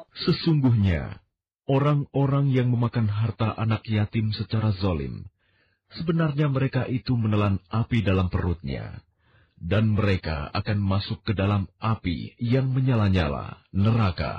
Sesungguhnya, orang-orang yang memakan harta anak yatim secara zalim, sebenarnya mereka itu menelan api dalam perutnya, dan mereka akan masuk ke dalam api yang menyala-nyala, neraka.